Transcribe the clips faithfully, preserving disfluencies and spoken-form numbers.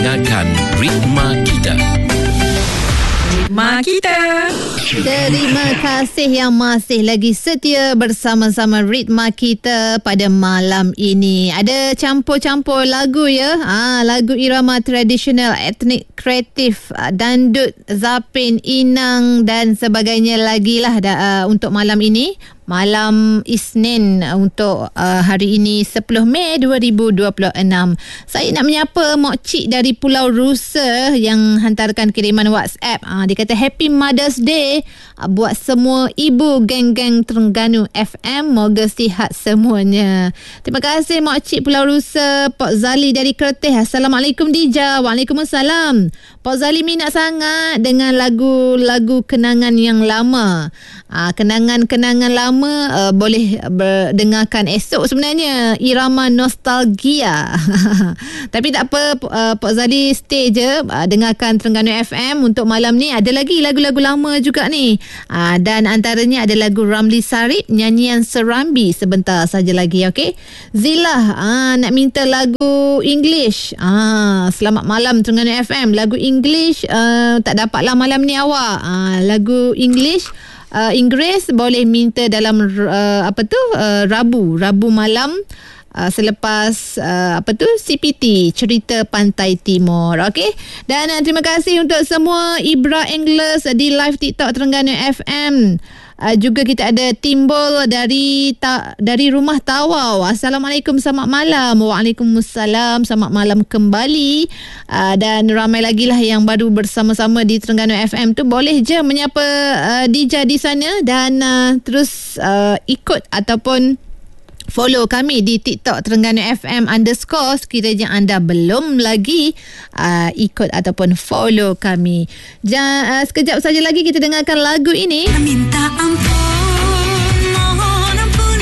dengarkan Ritma Kita. Ritma Kita. Terima kasih yang masih lagi setia bersama-sama Ritma Kita pada malam ini. Ada campur-campur lagu ya. Ha, lagu irama tradisional, etnik, kreatif, dandut, zapin, inang dan sebagainya lagi lah uh, untuk malam ini. Malam Isnin untuk uh, hari ini sepuluh Mei dua ribu dua puluh enam. Saya nak menyapa Mok Cik dari Pulau Rusa yang hantarkan kiriman WhatsApp. Uh, dia kata Happy Mother's Day uh, buat semua ibu geng-geng Terengganu F M. Moga sihat semuanya. Terima kasih Mok Cik Pulau Rusa. Pok Zali dari Kerteh. Assalamualaikum Dija. Waalaikumsalam. Pok Zali minat sangat dengan lagu-lagu kenangan yang lama. Uh, kenangan-kenangan lama uh, boleh berdengarkan esok sebenarnya, irama nostalgia. Tapi tak apa, uh, Pak Zali stay je, uh, dengarkan Terengganu F M untuk malam ni. Ada lagi lagu-lagu lama juga ni, uh, dan antaranya ada lagu Ramli Sarip, nyanyian Serambi sebentar saja lagi. Okay, Zila uh, nak minta lagu English. uh, Selamat malam Terengganu F M. Lagu English uh, tak dapatlah malam ni awak. uh, Lagu English Uh, Inggeris boleh minta dalam uh, apa tu uh, Rabu Rabu malam uh, selepas uh, apa tu C P T, cerita Pantai Timur. Okey, dan uh, terima kasih untuk semua Ibra Anglers di live TikTok Terengganu F M. Uh, juga kita ada Timbul dari ta, dari Rumah Tawau. Assalamualaikum, selamat malam. Waalaikumsalam, selamat malam kembali. Uh, dan ramai lagi lah yang baru bersama-sama di Terengganu F M tu. Boleh je menyapa uh, Dija di sana dan uh, terus uh, ikut ataupun follow kami di TikTok Terengganu F M underscore sekiranya anda belum lagi uh, ikut ataupun follow kami. Ja, uh, sekejap saja lagi kita dengarkan lagu ini. Minta ampun, mohon ampun,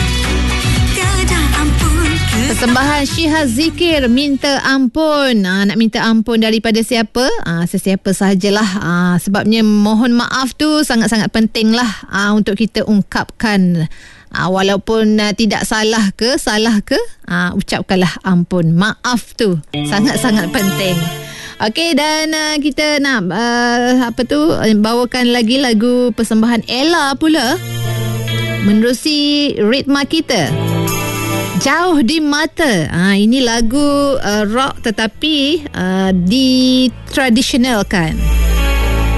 tiada ampun. Persembahan Syihaz Zikir, Minta Ampun. uh, Nak minta ampun daripada siapa? Uh, sesiapa sahajalah. uh, Sebabnya mohon maaf tu sangat-sangat penting lah uh, untuk kita ungkapkan. Uh, walaupun uh, tidak salah ke, salah ke, uh, ucapkanlah ampun. Maaf tu sangat-sangat penting. Okey, dan uh, kita nak uh, apa tu bawakan lagi lagu persembahan Ella pula menerusi Ritma Kita. Jauh di Mata. Ha, ini lagu uh, rock tetapi uh, ditradisionalkan.